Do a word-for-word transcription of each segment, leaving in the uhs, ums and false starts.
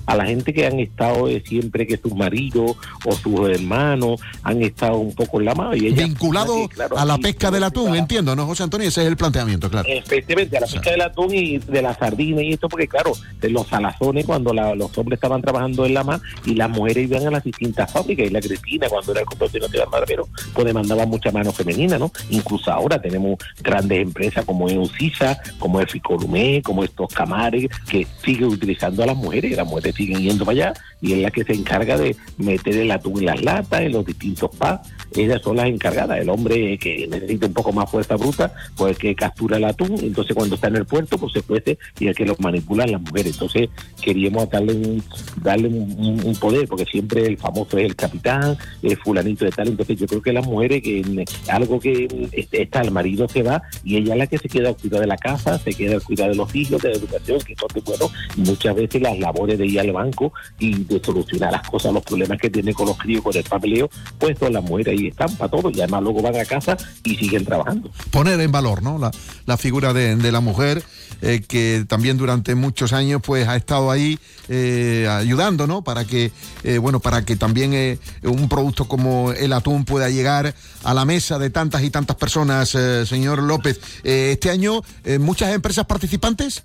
a la gente que han estado eh, siempre, que sus maridos o sus hermanos han estado un poco en la mano. Y ella, vinculado que, claro, a la sí, pesca del atún, claro. Entiendo, ¿no, José Antonio? Ese es el planteamiento, claro. Efectivamente, a la pesca o sea. del atún y de la sardina y esto, porque claro, de los salazones, cuando la, los hombres estaban trabajando en la mar y las mujeres iban a las distintas fábricas, y la Cristina, cuando era el consorcio de Madrero, pues demandaba mucha mano femenina, ¿no? Incluso ahora tenemos grandes empresas como Eusisa, como el Ficolumé, como estos Camares, que siguen utilizando a las mujeres, y las mujeres siguen yendo para allá, y es la que se encarga de meter el atún en las latas, en los distintos packs. Ellas son las encargadas. El hombre que necesita un poco más fuerza bruta, pues que captura el atún, entonces cuando está en el puerto, pues se cuece, y el que lo manipulan las mujeres. Entonces queríamos darle un darle un, un poder, porque siempre el famoso es el capitán, el fulanito de tal. Entonces yo creo que las mujeres, que algo que está, el marido se va, y ella es la que se queda al cuidado de la casa, se queda al cuidado de los hijos, de la educación, que todo es bueno, y muchas veces las labores de ir al banco y de solucionar las cosas, los problemas que tiene con los críos, con el papeleo, pues todas las mujeres ahí están para todo, y además luego van a casa y siguen trabajando. Poner en valor, ¿no?, la, la figura de, de la mujer, eh, que también durante muchos años pues ha estado ahí eh, ayudando, ¿no?, para que eh, bueno, para que también eh, un producto como el atún pueda llegar a la mesa de tantas y tantas personas, eh, señor López. Eh, este año, eh, ¿muchas empresas participantes?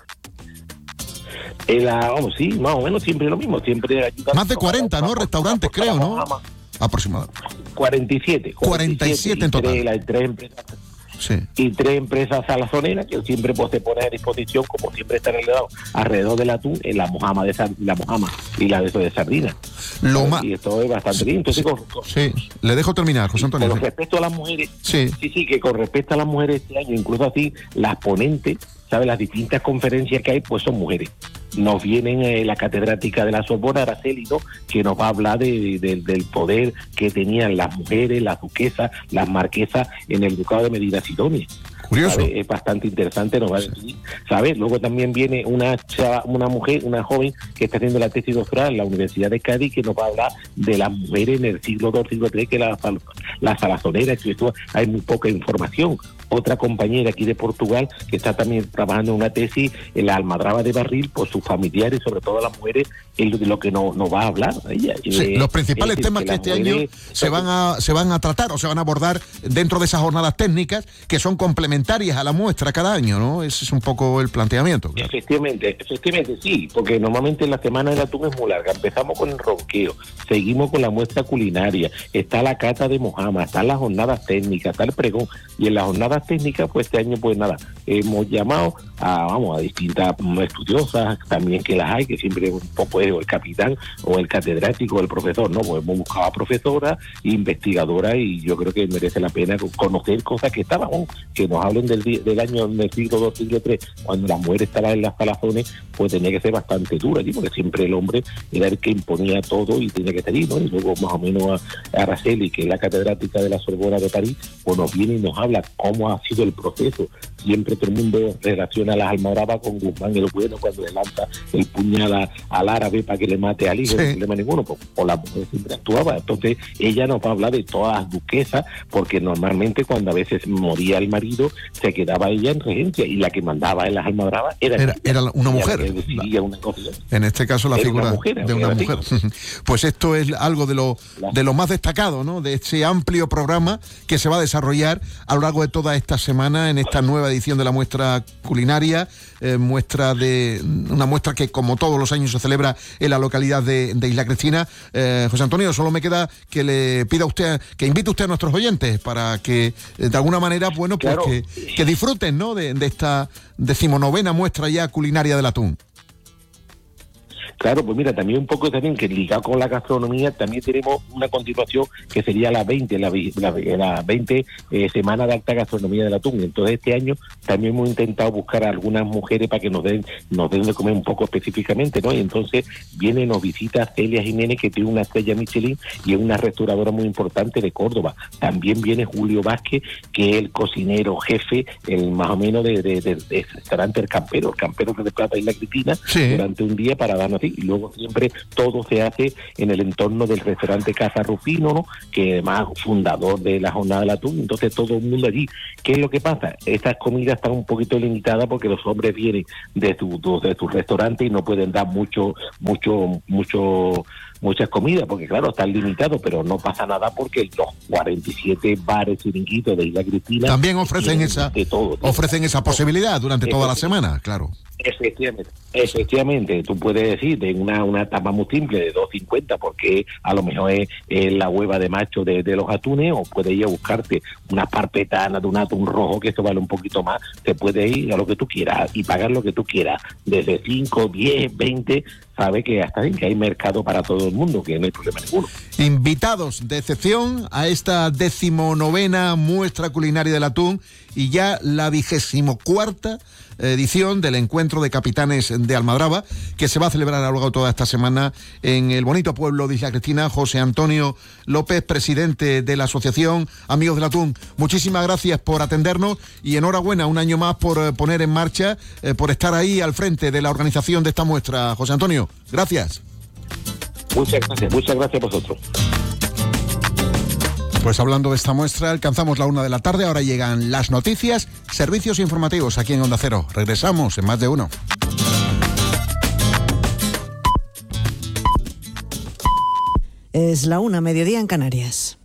En la, vamos, sí, más o menos siempre lo mismo, siempre ayudando. Más de cuarenta, ¿no?, restaurantes, creo, ¿no? Aproximadamente. cuarenta y siete. cuarenta y siete en total. Y tres, tres empresas. Sí. Y tres empresas salazoneras que siempre pues, se ponen a disposición, como siempre están alrededor, alrededor del atún, en la mojama de sard- la mojama y la de eso de sardina. Lo ma- y esto es bastante bien. Entonces, con, con, sí, le dejo terminar, José Antonio. Con respecto a las mujeres, sí. sí, sí, que con respecto a las mujeres este año, incluso así, las ponentes, ¿sabes? Las distintas conferencias que hay, pues son mujeres. Nos vienen eh, la catedrática de la Sorbona, Araceli, ¿no?, que nos va a hablar de, de, del poder que tenían las mujeres, las duquesas, las marquesas en el ducado de Medina Sidonia. Curioso. ¿Sabe? Es bastante interesante, nos va a decir, ¿sabes? Luego también viene una chava, una mujer, una joven que está haciendo la tesis doctoral en la Universidad de Cádiz, que nos va a hablar de las mujeres en el siglo dos, siglo tres, que la, la salazonera, que esto, hay muy poca información. Otra compañera aquí de Portugal que está también trabajando en una tesis en la almadraba de barril por sus familiares, sobre todo las mujeres, es de lo que nos no va a hablar ella. Sí, eh, los principales es temas que, que este año se van a se van a tratar o se van a abordar dentro de esas jornadas técnicas que son complementarias a la muestra cada año, ¿no? Ese es un poco el planteamiento. Claro. Efectivamente, efectivamente sí, porque normalmente la semana del atún es muy larga. Empezamos con el ronqueo, seguimos con la muestra culinaria, está la cata de mojama, están las jornadas técnicas, está el pregón, y en las jornadas técnicas, pues este año, pues nada, hemos llamado a, vamos, a distintas estudiosas, también que las hay, que siempre un poco es o el capitán o el catedrático o el profesor, ¿no? Pues hemos buscado a profesoras, investigadoras, y yo creo que merece la pena conocer cosas que estaban, ¿no?, que nos hablen del, del año del siglo dos, siglo tres, cuando las mujeres estaban en las salazones, pues tenía que ser bastante dura, ¿sí? Porque siempre el hombre era el que imponía todo y tenía que salir, ¿no? Y luego más o menos a, a Araceli, que es la catedrática de la Sorbona de París, pues nos viene y nos habla cómo ha sido el proceso. Siempre todo el mundo relaciona a las almadrabas con Guzmán el Bueno, cuando le lanza el puñal a, al árabe para que le mate al hijo, sí. No hay problema ninguno, pues, por la mujer siempre actuaba. Entonces ella nos va a hablar de todas las duquesas, porque normalmente cuando a veces moría el marido, se quedaba ella en regencia, y la que mandaba en las almadrabas era, era, era una mujer. Una en este caso la figura una mujer, de una mujer. Pues esto es algo de lo, de lo más destacado, ¿no?, de este amplio programa que se va a desarrollar a lo largo de toda esta semana en esta nueva edición de la muestra culinaria, eh, muestra de una muestra que como todos los años se celebra en la localidad de, de Isla Cristina. Eh, José Antonio, solo me queda que le pida a usted, que invite usted a nuestros oyentes para que eh, de alguna manera, bueno, pues claro, que, que disfruten, ¿no?, de, de esta decimonovena muestra ya culinaria del atún. Claro, pues mira, también un poco también que ligado con la gastronomía, también tenemos una continuación que sería la veinte, la, la, la veinte eh, semana de alta gastronomía del atún. Entonces este año también hemos intentado buscar a algunas mujeres para que nos den nos den de comer un poco específicamente, ¿no? Y entonces viene, nos visita Celia Jiménez, que tiene una estrella Michelin y es una restauradora muy importante de Córdoba. También viene Julio Vázquez, que es el cocinero jefe, el más o menos de, de, de, de restaurante El Campero, el Campero que de Plata Isla Cristina, sí. Durante un día para darnos. restaurante, y luego siempre todo se hace en el entorno del restaurante Casa Rufino, ¿no? Que además fundador de la Jornada del Atún, entonces todo el mundo allí. ¿Qué es lo que pasa? Estas comidas están un poquito limitadas porque los hombres vienen de tu, de tu restaurante y no pueden dar mucho, mucho, mucho, muchas comidas, porque claro, están limitados, pero no pasa nada porque los cuarenta y siete bares chiringuitos de Isla Cristina también ofrecen esa, de todo, ofrecen esa posibilidad durante toda la semana, claro. Efectivamente, efectivamente, tú puedes decir de una, una tapa muy simple de dos cincuenta porque a lo mejor es, es la hueva de macho de, de los atunes, o puedes ir a buscarte una parpetana de un atún rojo que eso vale un poquito más, te puedes ir a lo que tú quieras y pagar lo que tú quieras, desde cinco, diez, veinte, sabe que hasta bien que hay mercado para todo el mundo, que no hay problema ninguno. Invitados de excepción a esta decimonovena muestra culinaria del atún y ya la vigésimo cuarta edición del encuentro de capitanes de Almadraba, que se va a celebrar a lo largo de toda esta semana en el bonito pueblo de Isla Cristina. José Antonio López, presidente de la Asociación Amigos del Atún, muchísimas gracias por atendernos y enhorabuena un año más por eh, poner en marcha, eh, por estar ahí al frente de la organización de esta muestra. José Antonio, gracias. Muchas gracias, muchas gracias a vosotros. Pues hablando de esta muestra, alcanzamos la una de la tarde, ahora llegan las noticias, servicios informativos aquí en Onda Cero. Regresamos en Más de Uno. Es la una, mediodía en Canarias.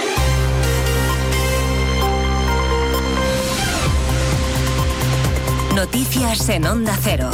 Noticias en Onda Cero.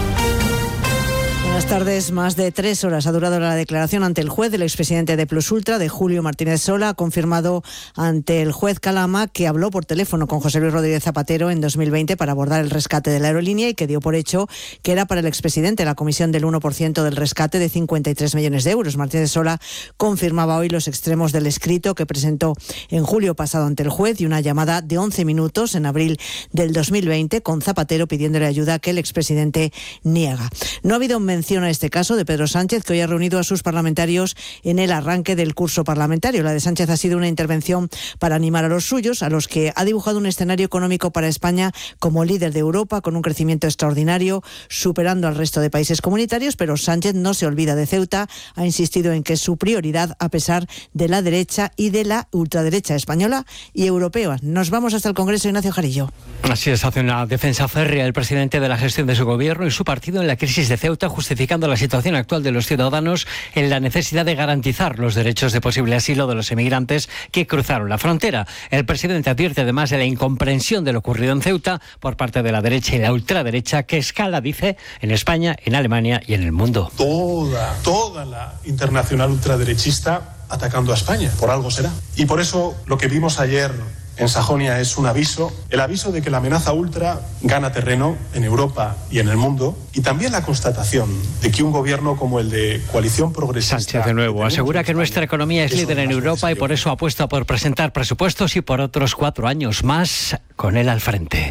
Buenas tardes. Más de tres horas ha durado la declaración ante el juez del expresidente de Plus Ultra, de Julio Martínez Sola. Ha confirmado ante el juez Calama que habló por teléfono con José Luis Rodríguez Zapatero en dos mil veinte para abordar el rescate de la aerolínea y que dio por hecho que era para el expresidente la comisión del uno por ciento del rescate de cincuenta y tres millones de euros. Martínez Sola confirmaba hoy los extremos del escrito que presentó en julio pasado ante el juez y una llamada de once minutos en abril del dos mil veinte con Zapatero pidiéndole ayuda que el expresidente niega. No ha habido mención a este caso de Pedro Sánchez, que hoy ha reunido a sus parlamentarios en el arranque del curso parlamentario. La de Sánchez ha sido una intervención para animar a los suyos, a los que ha dibujado un escenario económico para España como líder de Europa, con un crecimiento extraordinario, superando al resto de países comunitarios, pero Sánchez no se olvida de Ceuta, ha insistido en que es su prioridad a pesar de la derecha y de la ultraderecha española y europea. Nos vamos hasta el Congreso, Ignacio Jarillo. Así es, hace una defensa férrea el presidente de la gestión de su gobierno y su partido en la crisis de Ceuta, justificando la situación actual de los ciudadanos en la necesidad de garantizar los derechos de posible asilo de los emigrantes que cruzaron la frontera. El presidente advierte además de la incomprensión de lo ocurrido en Ceuta por parte de la derecha y la ultraderecha, que escala, dice, en España, en Alemania y en el mundo. Toda, toda la internacional ultraderechista atacando a España, por algo será. Y por eso lo que vimos ayer en Sajonia es un aviso, el aviso de que la amenaza ultra gana terreno en Europa y en el mundo, y también la constatación de que un gobierno como el de Coalición Progresista... Sánchez de nuevo asegura que nuestra economía es líder en Europa y por eso apuesta por presentar presupuestos y por otros cuatro años más con él al frente.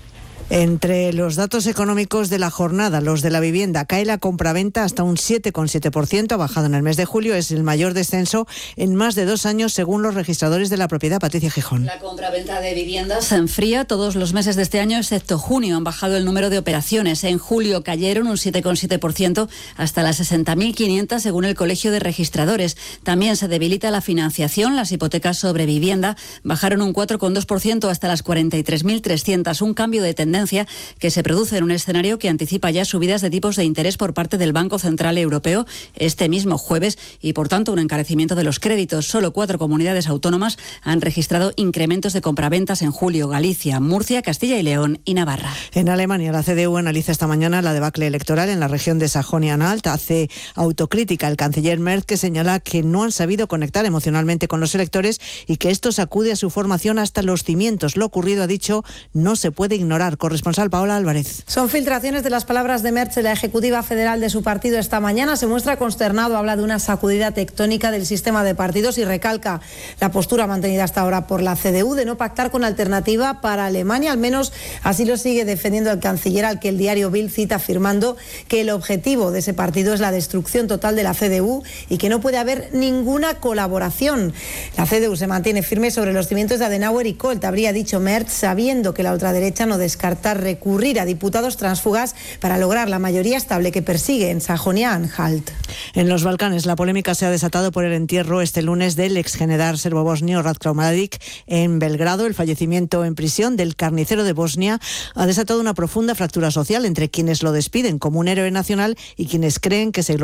Entre los datos económicos de la jornada, los de la vivienda, cae la compraventa hasta un siete coma siete por ciento, ha bajado en el mes de julio, es el mayor descenso en más de dos años según los registradores de la propiedad. Patricia Gijón. La compraventa de viviendas se enfría todos los meses de este año, excepto junio. Han bajado el número de operaciones. En julio cayeron un siete coma siete por ciento hasta las sesenta mil quinientas según el Colegio de Registradores. También se debilita la financiación. Las hipotecas sobre vivienda bajaron un cuatro coma dos por ciento hasta las cuarenta y tres mil trescientas, un cambio de tendencia que se produce en un escenario que anticipa ya subidas de tipos de interés por parte del Banco Central Europeo este mismo jueves y, por tanto, un encarecimiento de los créditos. Solo cuatro comunidades autónomas han registrado incrementos de compraventas en julio: Galicia, Murcia, Castilla y León y Navarra. En Alemania, la C D U analiza esta mañana la debacle electoral en la región de Sajonia-Anhalt. Hace autocrítica el canciller Merz, que señala que no han sabido conectar emocionalmente con los electores y que esto sacude a su formación hasta los cimientos. Lo ocurrido, ha dicho, no se puede ignorar. Corresponsal Paola Álvarez. Son filtraciones de las palabras de Merz en la Ejecutiva Federal de su partido esta mañana. Se muestra consternado, habla de una sacudida tectónica del sistema de partidos y recalca la postura mantenida hasta ahora por la C D U de no pactar con alternativa para Alemania. Al menos así lo sigue defendiendo el canciller, al que el diario Bild cita afirmando que el objetivo de ese partido es la destrucción total de la C D U y que no puede haber ninguna colaboración. La C D U se mantiene firme sobre los cimientos de Adenauer y Kohl, habría dicho Merz, sabiendo que la ultraderecha no descarta descartar recurrir a diputados tránsfugas para lograr la mayoría estable que persigue en Sajonia-Anhalt. En los Balcanes, la polémica se ha desatado por el entierro este lunes del exgeneral serbo-bosnio Ratko Mladic en Belgrado. El fallecimiento en prisión del carnicero de Bosnia ha desatado una profunda fractura social entre quienes lo despiden como un héroe nacional y quienes creen que se